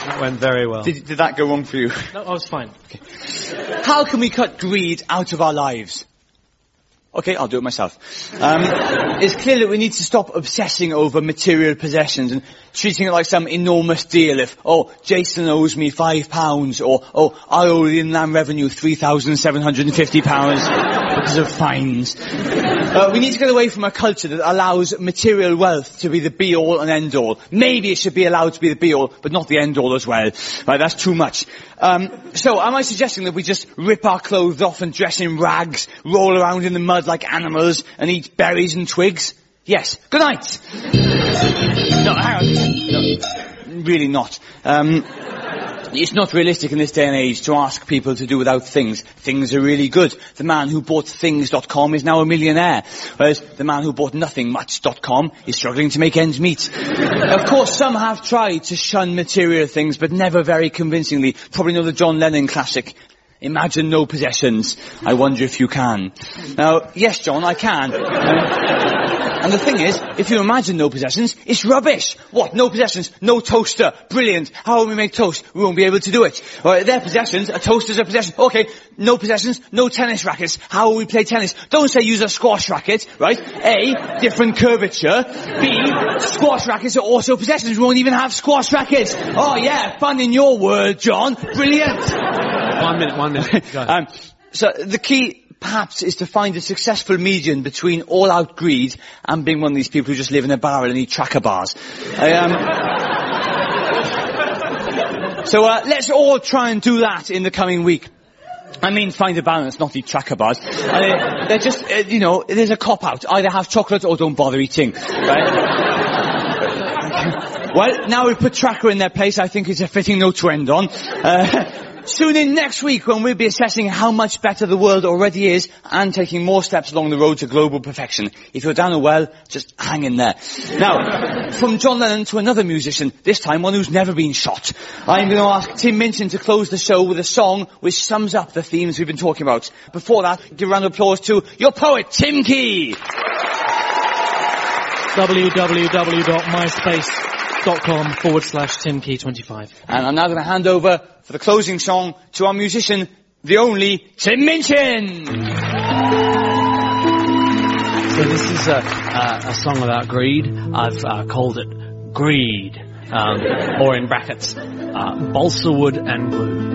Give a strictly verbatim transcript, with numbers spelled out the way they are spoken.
That went very well. Did, did that go wrong for you? No, I was fine. Okay. How can we cut greed out of our lives? Okay, I'll do it myself. Um, it's clear that we need to stop obsessing over material possessions and treating it like some enormous deal if, oh, Jason owes me five pounds, or, oh, I owe the Inland Revenue three thousand seven hundred fifty pounds because of fines. Uh, we need to get away from a culture that allows material wealth to be the be-all and end-all. Maybe it should be allowed to be the be-all, but not the end-all as well. Right, that's too much. Um, so, am I suggesting that we just rip our clothes off and dress in rags, roll around in the mud like animals, and eat berries and twigs? Yes. Good night. No, hang on. No, really not. Um, it's not realistic in this day and age to ask people to do without things. Things are really good. The man who bought things dot com is now a millionaire, whereas the man who bought nothing much dot com is struggling to make ends meet. Of course, some have tried to shun material things, but never very convincingly. Probably know the John Lennon classic, Imagine no possessions. I wonder if you can. Now, yes, John, I can. Um, and the thing is, if you imagine no possessions, it's rubbish. What? No possessions? No toaster? Brilliant. How will we make toast? We won't be able to do it. Right, they're possessions. A toaster's a possession. Okay, no possessions. No tennis rackets. How will we play tennis? Don't say use a squash racket, right? A, different curvature. B, squash rackets are also possessions. We won't even have squash rackets. Oh yeah, fun in your world, John. Brilliant. One minute, one minute. Go. um, so the key, perhaps, is to find a successful median between all-out greed and being one of these people who just live in a barrel and eat tracker bars. I, um, so uh, let's all try and do that in the coming week. I mean, find a balance, not eat tracker bars. Uh, they're just, uh, you know, there's a cop-out. Either have chocolate or don't bother eating. Right? Well, now we've put tracker in their place, I think it's a fitting note to end on. Uh, Tune in next week when we'll be assessing how much better the world already is and taking more steps along the road to global perfection. If you're down a well, just hang in there. Now, from John Lennon to another musician, this time one who's never been shot. I'm going to ask Tim Minchin to close the show with a song which sums up the themes we've been talking about. Before that, give a round of applause to your poet, Tim Key. www.myspace.com forward slash Tim Key twenty-five. And I'm now going to hand over for the closing song to our musician, the only Tim Minchin. So this is a, a, a song about greed. I've uh, called it Greed, um, or in brackets, uh, balsa wood and glue.